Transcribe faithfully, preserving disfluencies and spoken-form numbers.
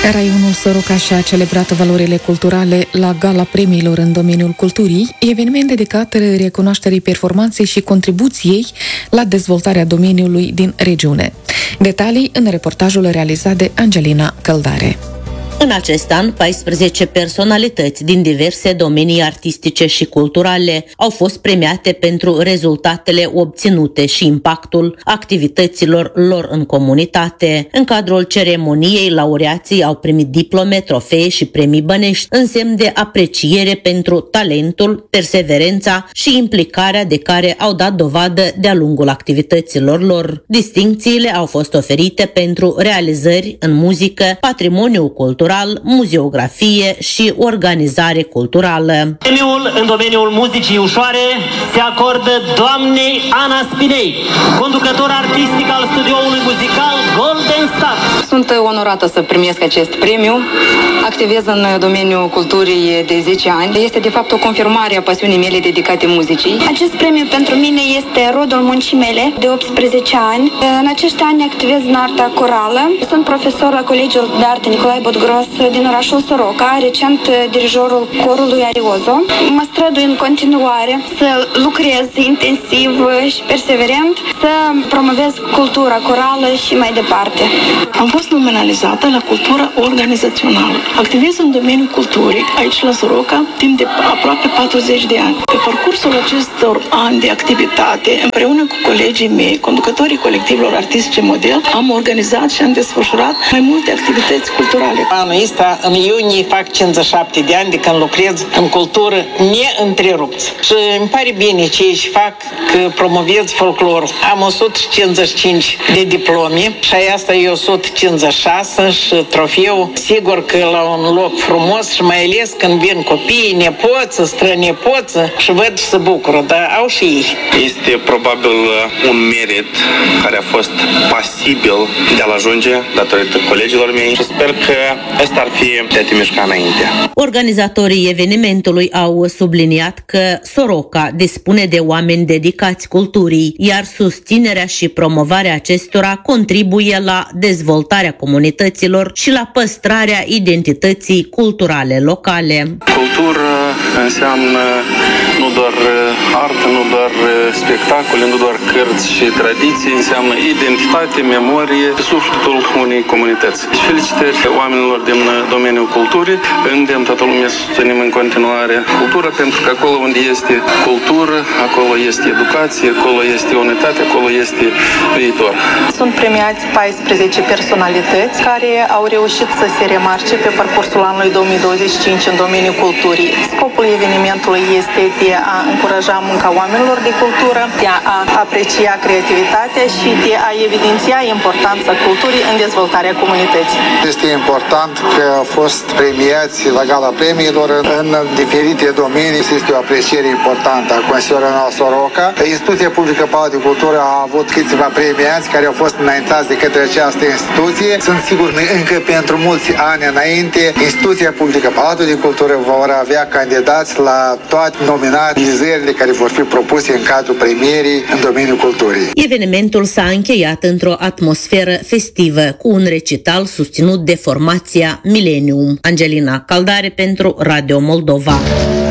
Raionul Soroca și-a celebrat valorile culturale la Gala Premiilor în domeniul culturii, eveniment dedicat recunoașterii performanței și contribuției la dezvoltarea domeniului din regiune. Detalii în reportajul realizat de Angelina Căldare. În acest an, paisprezece personalități din diverse domenii artistice și culturale au fost premiate pentru rezultatele obținute și impactul activităților lor în comunitate. În cadrul ceremoniei, laureații au primit diplome, trofee și premii bănești, în semn de apreciere pentru talentul, perseverența și implicarea de care au dat dovadă de-a lungul activităților lor. Distincțiile au fost oferite pentru realizări în muzică, patrimoniu cultural, muzeografie și organizare culturală. Premiul în domeniul muzicii ușoare se acordă doamnei Ana Spinei, conducător artistic al studioului muzical Golden Star. Sunt onorată să primesc acest premiu. Activez în domeniul culturii de zece ani. Este de fapt o confirmare a pasiunii mele dedicate muzicii. Acest premiu pentru mine este rodul muncii mele de optsprezece ani. În acești ani activez în arta corală. Sunt profesor la Colegiul de Arte Nicolae Bodgros din orașul Soroca, recent dirijorul corului Ariozo. Mă strădui în continuare să lucrez intensiv și perseverent, să promovez cultura corală și mai departe. Am fost nominalizată la cultura organizațională. Activez în domeniul culturii, aici la Soroca, timp de aproape patruzeci de ani. Pe parcursul acestor ani de activitate, împreună cu colegii mei, conducătorii colectivelor artistice model, am organizat și am desfășurat mai multe activități culturale. Anul ăsta, în iunie, fac cincizeci și șapte de ani de când lucrez în cultură neîntrerupt. Și îmi pare bine ce își fac, că promovez folclorul. Am o sută cincizeci și cinci de diplome și asta e o sută cincizeci și șase și trofeu. Sigur că la un loc frumos și mai ales când vin copiii, nepoță, strănepoță și văd și se bucură, dar au și ei. Este probabil un merit care a fost pasibil de a-l ajunge datorită colegilor mei și sper că ăsta ar fi de a te mișca înainte. Organizatorii evenimentului au subliniat că Soroca dispune de oameni dedicați culturii, iar susținerea și promovarea acestora contribuie la dezvoltarea comunităților și la păstrarea identității culturale locale. Cultură înseamnă nu doar artă, nu doar spectacole, nu doar cărți și tradiții, înseamnă identitate, memorie, sufletul unei comunități. Felicitări oamenilor din domeniul culturii, îndemn toată lumea să susținem în continuare cultura, pentru că acolo unde este cultură, acolo este educație, acolo este unitate, acolo este viitor. Sunt premiați paisprezece personalități care au reușit să se remarce pe parcursul anului două mii douăzeci și cinci în domeniul culturii. Scopul evenimentului este de a încuraja munca oamenilor de cultură, de a aprecia creativitatea și de a evidenția importanța culturii în dezvoltarea comunității. Este important că au fost premiați la Gala Premiilor în diferite domenii. Este o apreciere importantă a Consiliului Regional Soroca. Instituția Publică Palat de Cultură a avut câțiva premiați care au fost înaintați de către această instituție. Sunt sigur că încă pentru mulți ani înainte, Instituția Publică Palat de Cultură vor avea candidați la toate nominalizările care vor fi propuse în cadrul premierii în domeniul culturii. Evenimentul s-a încheiat într-o atmosferă festivă cu un recital susținut de formația Millennium. Angelina Căldare pentru Radio Moldova.